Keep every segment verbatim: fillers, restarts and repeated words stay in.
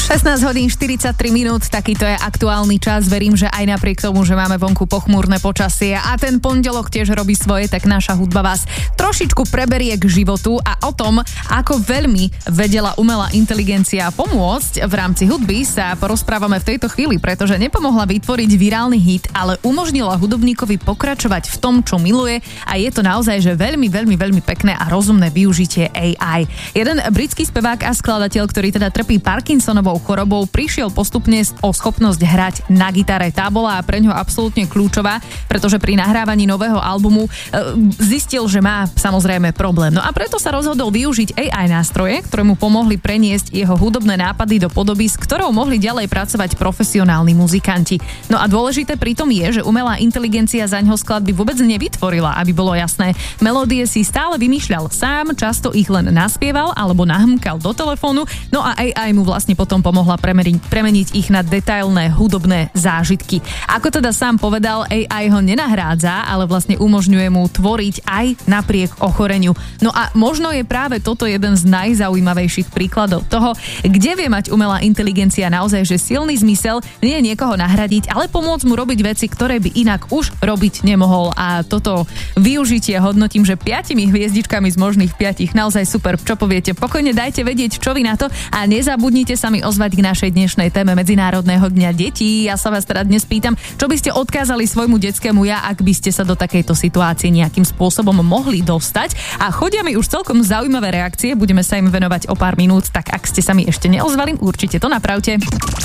šestnásť hodín štyridsaťtri minút, takýto je aktuálny čas. Verím, že aj napriek tomu, že máme vonku pochmúrne počasie a ten pondelok tiež robí svoje, tak naša hudba vás trošičku preberie k životu a o tom, ako veľmi vedela umelá inteligencia pomôcť v rámci hudby, sa porozprávame v tejto chvíli, pretože nepomohla vytvoriť virálny hit, ale umožnila hudobníkovi pokračovať v tom, čo miluje, a je to naozaj že veľmi, veľmi, veľmi pekné a rozumné využitie á í. Jeden britský spevák a skladateľ, ktorý teda trpí Parkinsonovou chorobou, prišiel postupne o schopnosť hrať na gitare. Tá bola pre ňo absolútne kľúčová, pretože pri nahrávaní nového albumu e, zistil, že má samozrejme problém. No a preto sa rozhodol využiť á í nástroje, ktoré mu pomohli preniesť jeho hudobné nápady do podoby, s ktorou mohli ďalej pracovať profesionálni muzikanti. No a dôležité pri tom je, že umelá inteligencia zaňho skladby vôbec nevytvorila, aby bolo jasné. Melódie si stále vymýšľal sám, často ich len naspieval alebo nahmkal do telefónu, no a á í mu vlastne potom pomohla premeniť, premeniť ich na detailné hudobné zážitky. Ako teda sám povedal, á í ho nenahrádza, ale vlastne umožňuje mu tvoriť aj napriek ochoreniu. No a možno je práve toto jeden z najzaujímavejších príkladov toho, kde vie mať umelá inteligencia naozaj že silný zmysel, nie je niekoho nahradiť, ale pomôcť mu robiť veci, ktoré by inak už robiť nemohol. A toto využitie hodnotím, že piatimi hviezdičkami z možných piatich. Naozaj super. Čo poviete? Pokojne dajte vedieť, čo vy na to, a nezabudnite sa mi ozvať k našej dnešnej téme Medzinárodného dňa detí. Ja sa vás teda dnes pýtam, čo by ste odkázali svojmu detskému ja, ak by ste sa do takejto situácie nejakým spôsobom mohli dostať. A chodia mi už celkom zaujímavé reakcie, budeme sa im venovať o pár minút, tak ak ste sa mi ešte neozvali, určite to napravte.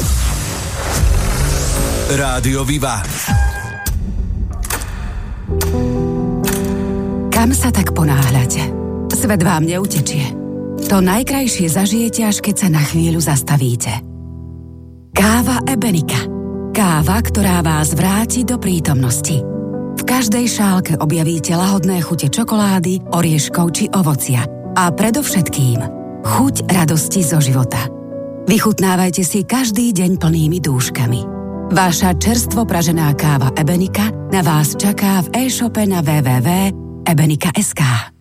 Rádio Viva. Kam sa tak ponáhľate? Svet vám neutečie. To najkrajšie zažijete, až keď sa na chvíľu zastavíte. Káva Ebenika. Káva, ktorá vás vráti do prítomnosti. V každej šálke objavíte lahodné chute čokolády, orieškov či ovocia. A predovšetkým chuť radosti zo života. Vychutnávajte si každý deň plnými dúškami. Vaša čerstvo pražená káva Ebenika na vás čaká v e-shope na w w w bodka ebenika bodka es ká.